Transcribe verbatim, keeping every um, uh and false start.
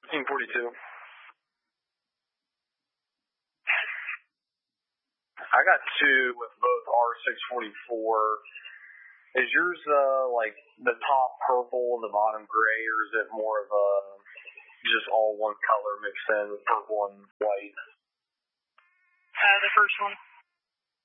Team forty-two. I got two with both R six forty-four. Is yours uh, like the top purple and the bottom gray, or is it more of a just all one color mixed in with purple and white? Uh, the first one.